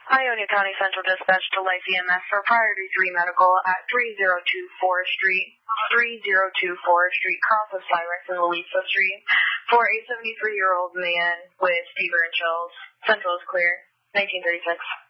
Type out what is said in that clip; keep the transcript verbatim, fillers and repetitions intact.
Ionia County Central Dispatch to Life E M S for Priority three Medical at three oh two Forest Street, three oh two Forest Street, cross of Cyrus and Louisa Street, for a seventy-three-year-old man with fever and chills. Central is clear. nineteen thirty-six.